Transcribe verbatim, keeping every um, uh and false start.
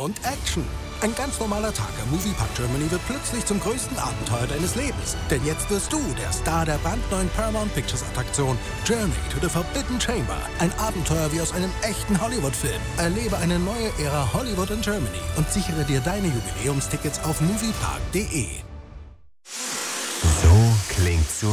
und Action. Ein ganz normaler Tag am Moviepark Germany wird plötzlich zum größten Abenteuer deines Lebens. Denn jetzt wirst du der Star der brandneuen Paramount Pictures Attraktion Journey to the Forbidden Chamber. Ein Abenteuer wie aus einem echten Hollywood-Film. Erlebe eine neue Ära Hollywood in Germany und sichere dir deine Jubiläumstickets auf moviepark punkt de. So klingt so